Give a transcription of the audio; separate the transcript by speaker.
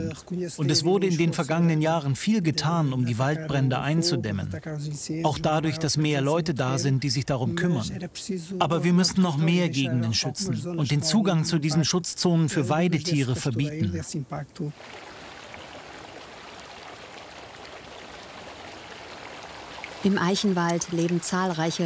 Speaker 1: sind. Und es wurde in den vergangenen Jahren viel getan, um die Waldbrände einzudämmen. Auch dadurch, dass mehr Leute da sind, die sich darum kümmern. Aber wir müssen noch mehr Gegenden schützen und den Zugang zu diesen Schutzzonen für Weidetiere verbieten.
Speaker 2: Im Eichenwald leben zahlreiche